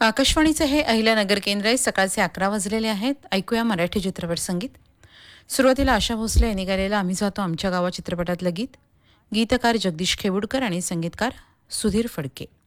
आकाशवाणीचे हे अहिल्यानगर केंद्र आहे. सकाळचे 11 वाजलेले आहेत. ऐकूया मराठी चित्रपट संगीत. सुरुवातीला आशा भोसले यांनी गायलेलं आम्ही जातो आमच्या गावा चित्रपटातलं गीत. गीतकार जगदीश खेवुडकर आणि संगीतकार सुधीर फडके.